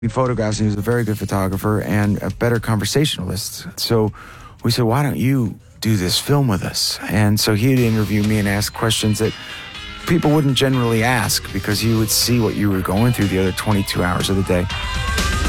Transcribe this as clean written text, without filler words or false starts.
He photographs, and he was a very good photographer and a better conversationalist. So we said, why don't you do this film with us? And so he'd interview me and ask questions that people wouldn't generally ask because he would see what you were going through the other 22 hours of the day.